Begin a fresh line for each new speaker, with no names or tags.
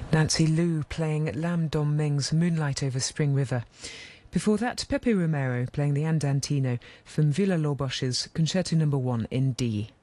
Nancy Liu playing Lam Dong Ming's Moonlight over Spring River. Before that, Pepe Romero playing the Andantino from Villa-Lobos's Concerto No. 1 in D.